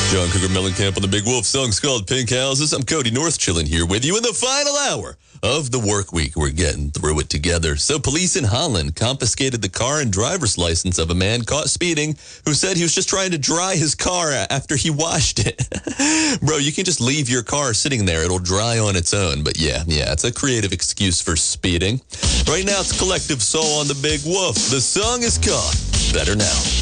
John Cougar Mellencamp on the Big Wolf. Song's called Pink Houses. I'm Cody North, chilling here with you in the final hour of the work week. We're getting through it together. So police in Holland confiscated the car and driver's license of a man caught speeding who said he was just trying to dry his car after he washed it. Bro, you can just leave your car sitting there. It'll dry on its own. But yeah, it's a creative excuse for speeding. Right now, it's Collective Soul on the Big Wolf. The song is called Better Now.